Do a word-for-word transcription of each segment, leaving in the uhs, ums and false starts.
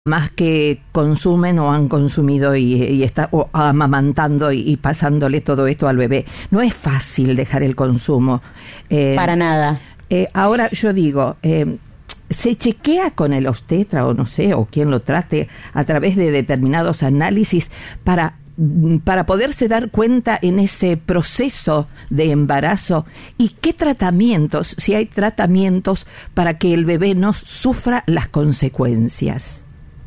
más que consumen o han consumido y, y está o amamantando y, y pasándole todo esto al bebé. No es fácil dejar el consumo. Eh, Para nada. Eh, ahora yo digo, eh, ¿se chequea con el obstetra o no sé, o quien lo trate a través de determinados análisis para, para poderse dar cuenta en ese proceso de embarazo? ¿Y qué tratamientos, si hay tratamientos para que el bebé no sufra las consecuencias?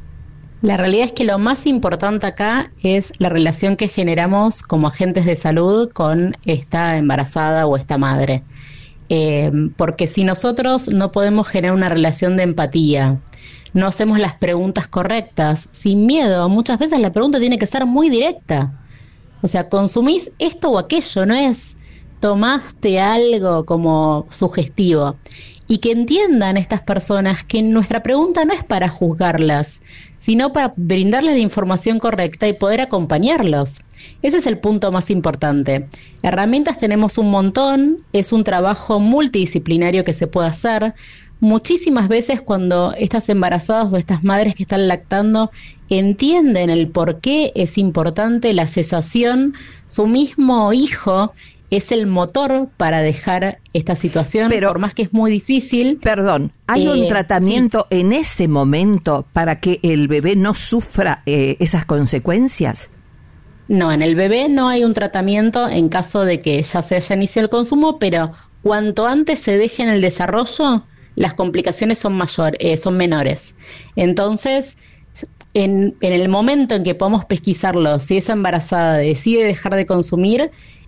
La realidad es que lo más importante acá es la relación que generamos como agentes de salud con esta embarazada o esta madre. Eh, porque si nosotros no podemos generar una relación de empatía, no hacemos las preguntas correctas, sin miedo, muchas veces la pregunta tiene que ser muy directa. O sea, ¿consumís esto o aquello? No es tomaste algo como sugestivo. Y que entiendan estas personas que nuestra pregunta no es para juzgarlas, sino para brindarles la información correcta y poder acompañarlos. Ese es el punto más importante. Herramientas tenemos un montón, es un trabajo multidisciplinario que se puede hacer. Muchísimas veces cuando estas embarazadas o estas madres que están lactando entienden el por qué es importante la cesación, su mismo hijo es el motor para dejar esta situación, pero, por más que es muy difícil. Perdón, ¿hay eh, un tratamiento sí. en ese momento para que el bebé no sufra eh, esas consecuencias? No, en el bebé no hay un tratamiento en caso de que ya se haya iniciado el consumo, pero cuanto antes se deje en el desarrollo, las complicaciones son, mayor, eh, son menores. Entonces, en, en el momento en que podamos pesquisarlo, si esa embarazada decide dejar de consumir,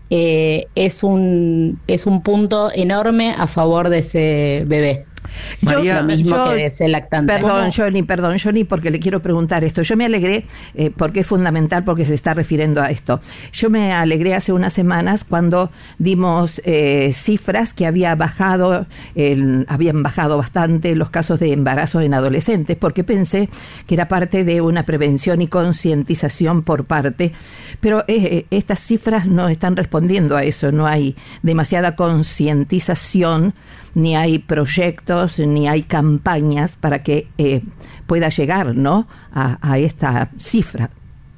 Eh, es un es un punto enorme a favor de ese bebé. María, lo mismo yo, que de ese lactante. Perdón, Johnny, perdón, Johnny, porque le quiero preguntar esto. Yo me alegré, eh, porque es fundamental, porque se está refiriendo a esto. Yo me alegré hace unas semanas cuando dimos eh, cifras que había bajado, el, habían bajado bastante los casos de embarazo en adolescentes, porque pensé que era parte de una prevención y concientización por parte, pero eh, estas cifras no están respondiendo a eso. No hay demasiada concientización, ni hay proyectos, ni hay campañas para que eh, pueda llegar, ¿no?, a, a esta cifra.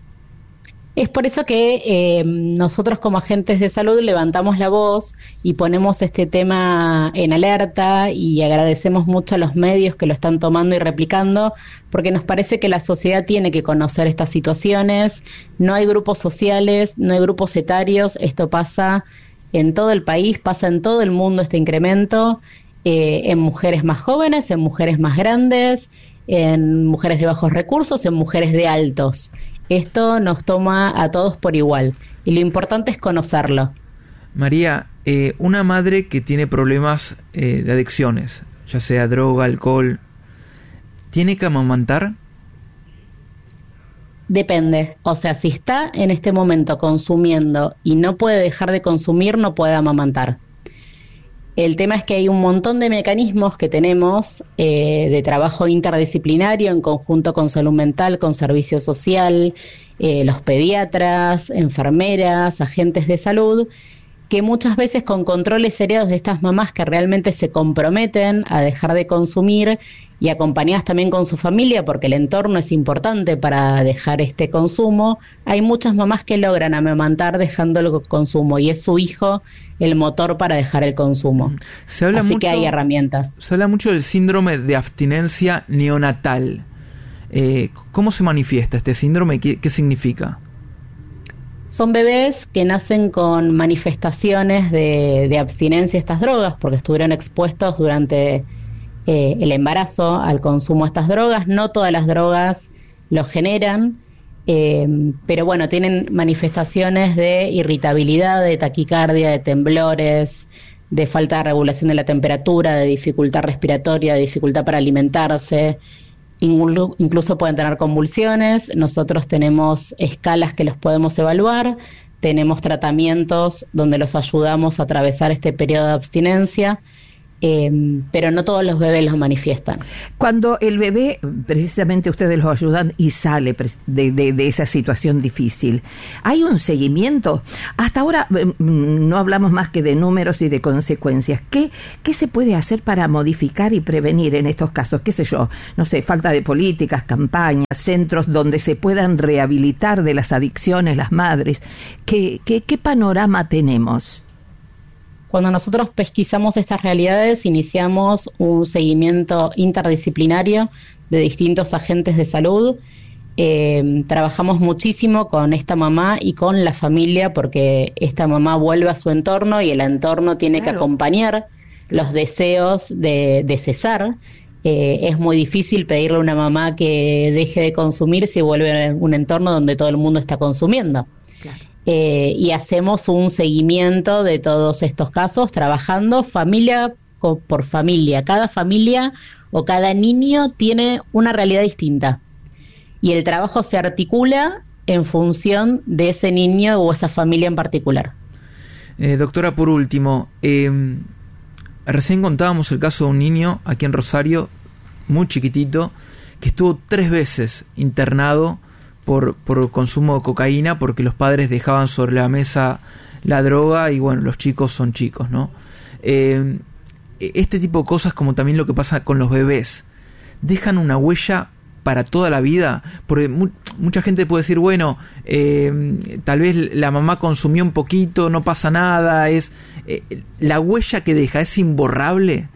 Es por eso que eh, nosotros como agentes de salud levantamos la voz y ponemos este tema en alerta, y agradecemos mucho a los medios que lo están tomando y replicando, porque nos parece que la sociedad tiene que conocer estas situaciones. No hay grupos sociales, no hay grupos etarios, esto pasa en todo el país, pasa en todo el mundo este incremento, eh, en mujeres más jóvenes, en mujeres más grandes, en mujeres de bajos recursos, en mujeres de altos. Esto nos toma a todos por igual y lo importante es conocerlo. María, eh, una madre que tiene problemas eh, de adicciones, ya sea droga, alcohol, ¿tiene que amamantar? Depende, o sea, si está en este momento consumiendo y no puede dejar de consumir, no puede amamantar. El tema es que hay un montón de mecanismos que tenemos eh, de trabajo interdisciplinario en conjunto con salud mental, con servicio social, eh, los pediatras, enfermeras, agentes de salud, que muchas veces con controles seriados de estas mamás que realmente se comprometen a dejar de consumir y acompañadas también con su familia, porque el entorno es importante para dejar este consumo, hay muchas mamás que logran amamantar dejando el consumo y es su hijo el motor para dejar el consumo. Se habla Así mucho, que hay herramientas. Se habla mucho del síndrome de abstinencia neonatal. Eh, ¿Cómo se manifiesta este síndrome? ¿Qué, qué significa? Son bebés que nacen con manifestaciones de, de abstinencia a estas drogas porque estuvieron expuestos durante eh, el embarazo al consumo de estas drogas. No todas las drogas lo generan, eh, pero bueno, tienen manifestaciones de irritabilidad, de taquicardia, de temblores, de falta de regulación de la temperatura, de dificultad respiratoria, de dificultad para alimentarse. Incluso pueden tener convulsiones. Nosotros tenemos escalas que los podemos evaluar, tenemos tratamientos donde los ayudamos a atravesar este periodo de abstinencia Eh, pero no todos los bebés los manifiestan. Cuando el bebé, precisamente ustedes lo ayudan y sale de, de, de esa situación difícil, ¿hay un seguimiento? Hasta ahora no hablamos más que de números y de consecuencias. ¿Qué, qué se puede hacer para modificar y prevenir en estos casos? ¿Qué sé yo? No sé, falta de políticas, campañas, centros donde se puedan rehabilitar de las adicciones las madres. ¿Qué, qué, qué panorama tenemos? Cuando nosotros pesquisamos estas realidades, iniciamos un seguimiento interdisciplinario de distintos agentes de salud. Eh, trabajamos muchísimo con esta mamá y con la familia, porque esta mamá vuelve a su entorno y el entorno tiene claro. que acompañar los deseos de, de cesar. Eh, es muy difícil pedirle a una mamá que deje de consumir si vuelve a un entorno donde todo el mundo está consumiendo. Claro. Eh, y hacemos un seguimiento de todos estos casos, trabajando familia por familia. Cada familia o cada niño tiene una realidad distinta. Y el trabajo se articula en función de ese niño o esa familia en particular. Eh, doctora, por último, eh, recién contábamos el caso de un niño aquí en Rosario, muy chiquitito, que estuvo tres veces internado Por, por consumo de cocaína, porque los padres dejaban sobre la mesa la droga y bueno, los chicos son chicos, ¿no? Eh, este tipo de cosas, como también lo que pasa con los bebés, dejan una huella para toda la vida, porque mu- mucha gente puede decir, bueno, eh, tal vez la mamá consumió un poquito, no pasa nada, es eh, la huella que deja es imborrable.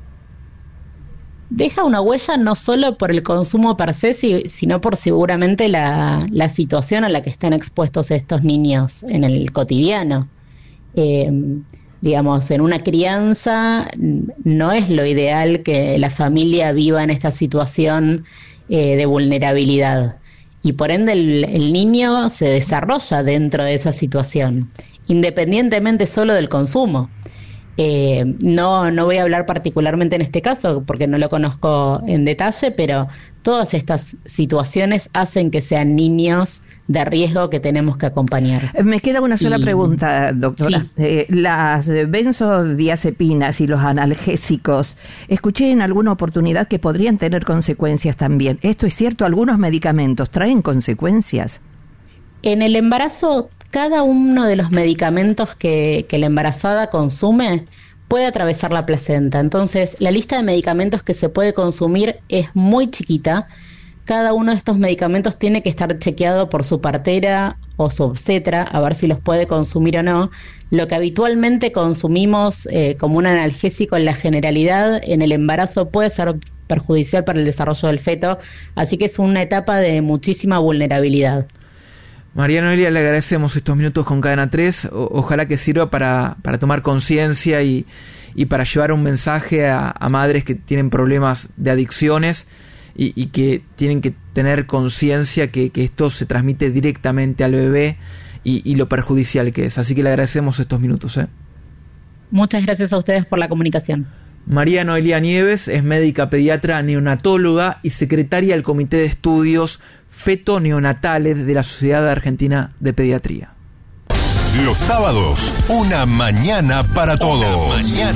Deja una huella no solo por el consumo per se, sino por seguramente la, la situación a la que están expuestos estos niños en el cotidiano. Eh, digamos, en una crianza no es lo ideal que la familia viva en esta situación eh, de vulnerabilidad. Y por ende el, el niño se desarrolla dentro de esa situación, independientemente solo del consumo. Eh, no, no voy a hablar particularmente en este caso porque no lo conozco en detalle, pero todas estas situaciones hacen que sean niños de riesgo que tenemos que acompañar. Me queda una sola y... pregunta, doctora. Sí. Eh, las benzodiazepinas y los analgésicos, escuché en alguna oportunidad que podrían tener consecuencias también. ¿Esto es cierto? ¿Algunos medicamentos traen consecuencias? En el embarazo, cada uno de los medicamentos que, que la embarazada consume puede atravesar la placenta. Entonces, la lista de medicamentos que se puede consumir es muy chiquita. Cada uno de estos medicamentos tiene que estar chequeado por su partera o su obstetra a ver si los puede consumir o no. Lo que habitualmente consumimos eh, como un analgésico en la generalidad, en el embarazo puede ser perjudicial para el desarrollo del feto, así que es una etapa de muchísima vulnerabilidad. María Noelia, le agradecemos estos minutos con Cadena tres. O, ojalá que sirva para, para tomar conciencia y, y para llevar un mensaje a, a madres que tienen problemas de adicciones y, y que tienen que tener conciencia que, que esto se transmite directamente al bebé y, y lo perjudicial que es. Así que le agradecemos estos minutos. ¿eh? Muchas gracias a ustedes por la comunicación. María Noelia Nieves es médica pediatra neonatóloga y secretaria del Comité de Estudios Feto-Neonatales de la Sociedad Argentina de Pediatría. Los sábados, una mañana para todos. Una mañana.